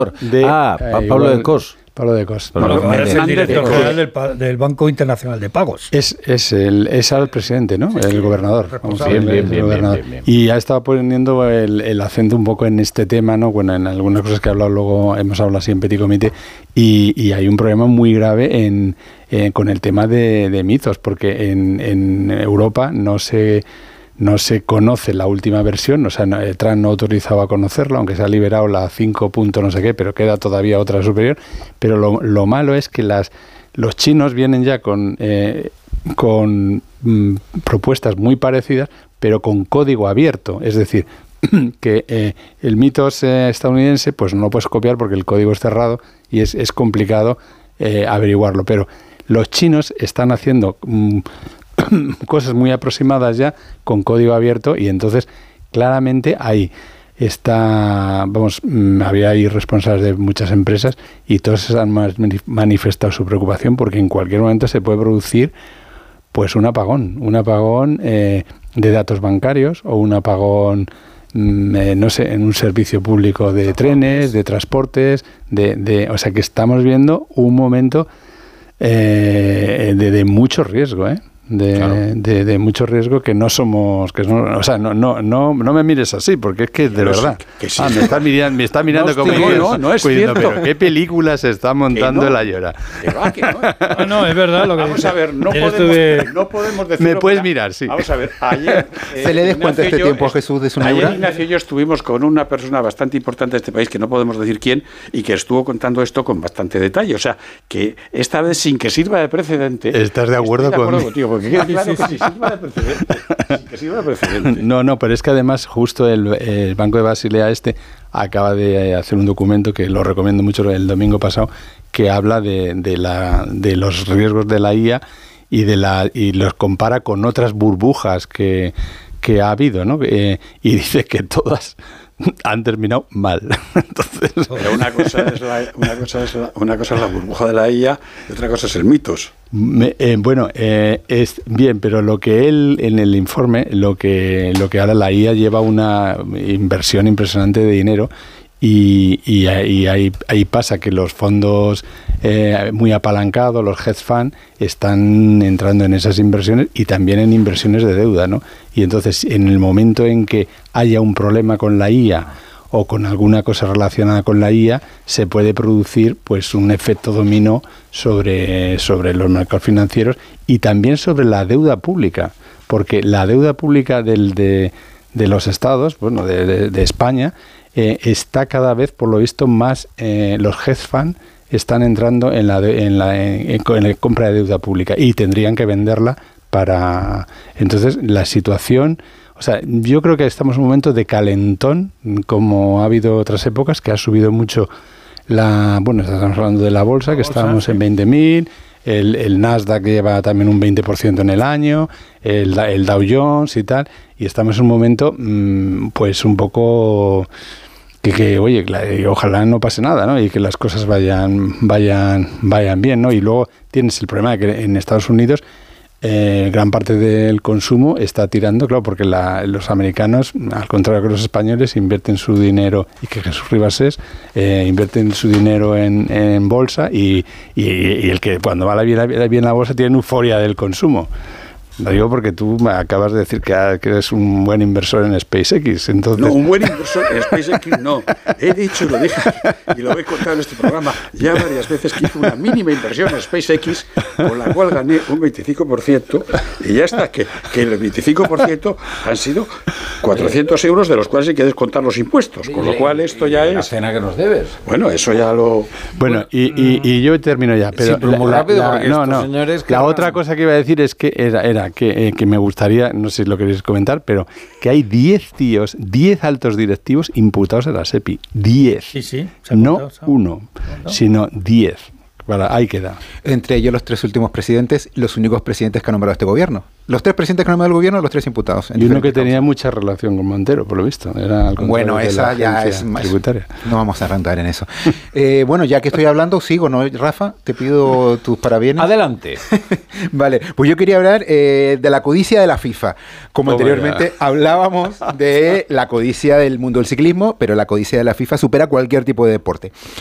Pablo de Cos. Pablo de Cos. Es el director general del Banco Internacional de Pagos. Es el presidente, ¿no? El gobernador. Bien. Y ha estado poniendo el acento un poco en este tema, ¿no? Bueno, en algunas cosas que he hablado luego, hemos hablado así en Petit Comité, y hay un problema muy grave con el tema de mitos, porque en Europa no se conoce la última versión, o sea, Trump no autorizaba a conocerlo, aunque se ha liberado la 5. No sé qué, pero queda todavía otra superior. Pero lo malo es que los chinos vienen ya con propuestas muy parecidas, pero con código abierto, es decir, que el mitos estadounidense pues no lo puedes copiar porque el código es cerrado y es complicado averiguarlo, pero los chinos están haciendo cosas muy aproximadas ya con código abierto, y entonces claramente ahí está, había ahí responsables de muchas empresas y todos han manifestado su preocupación porque en cualquier momento se puede producir pues un apagón de datos bancarios o un apagón no sé, en un servicio público de trenes, de transportes, o sea que estamos viendo un momento de mucho riesgo, de mucho riesgo, que no somos, o sea, no me mires así, porque es que de verdad sí. Me está mirando como no es cierto. Pero qué película se está montando La Llora. No, es verdad lo que vamos a ver, no podemos decirlo. Me puedes mirar, sí. Vamos a ver, ayer se le descuenta este tiempo a Jesús de su ayer neura. Ignacio y yo estuvimos con una persona bastante importante de este país, que no podemos decir quién, y que estuvo contando esto con bastante detalle, o sea, que esta vez sin que sirva de precedente. ¿Estás de acuerdo conmigo? Porque queda claro que sirva de precedente. No, pero es que además justo el Banco de Basilea acaba de hacer un documento que lo recomiendo mucho, el domingo pasado, que habla de los riesgos de la IA y los compara con otras burbujas que ha habido, ¿no? Y dice que todas han terminado mal. Entonces, pero una cosa es la burbuja de la IA y otra cosa es el mitos. Es bien, pero lo que él en el informe, lo que ahora la IA lleva una inversión impresionante de dinero, y ahí pasa que los fondos muy apalancados, los hedge funds, están entrando en esas inversiones y también en inversiones de deuda, ¿no? Y entonces, en el momento en que haya un problema con la IA o con alguna cosa relacionada con la IA, se puede producir pues un efecto dominó sobre los mercados financieros y también sobre la deuda pública, porque la deuda pública de los estados, bueno, de España, está cada vez, por lo visto, más los hedge funds están entrando en la compra de deuda pública y tendrían que venderla para... Entonces, la situación... O sea, yo creo que estamos en un momento de calentón, como ha habido otras épocas, que ha subido mucho estamos hablando de la bolsa, que estábamos en 20.000, el Nasdaq lleva también un 20% en el año, el Dow Jones y tal, y estamos en un momento, pues un poco... Que ojalá no pase nada, ¿no? Y que las cosas vayan bien, ¿no? Y luego tienes el problema de que en Estados Unidos gran parte del consumo está tirando, claro, porque los americanos, al contrario que los españoles, invierten su dinero, y que Jesús Rivas invierten su dinero en bolsa, y el que cuando va bien la bolsa tiene euforia del consumo. Lo digo porque tú me acabas de decir que eres un buen inversor en SpaceX. Entonces... No, un buen inversor en SpaceX no. He dicho, lo dije y lo he contado en este programa ya varias veces, que hice una mínima inversión en SpaceX, con la cual gané un 25%, y ya está, que el 25% han sido 400 euros, de los cuales hay que descontar los impuestos, con lo cual esto ya es... La cena que nos debes. Bueno, eso ya lo... Bueno, y yo termino ya, pero... Sí, muy rápido, porque estos señores... La otra cosa que iba a decir es que era que me gustaría, no sé si lo queréis comentar, pero que hay 10 altos directivos imputados en la SEPI. 10. Sí. No uno, sino 10. ahí queda. Entre ellos los 3 últimos presidentes, los únicos presidentes que ha nombrado este gobierno. Los 3 presidentes que ha nombrado el gobierno, los 3 imputados. Y uno que tenía mucha relación con Montero, por lo visto. Era bueno, esa ya es más tributaria. No vamos a arrancar en eso. Bueno, ya que estoy hablando, sigo, ¿no, Rafa? Te pido tus parabienes. Adelante. Vale, pues yo quería hablar de la codicia de la FIFA. Como anteriormente hablábamos de la codicia del mundo del ciclismo, pero la codicia de la FIFA supera cualquier tipo de deporte.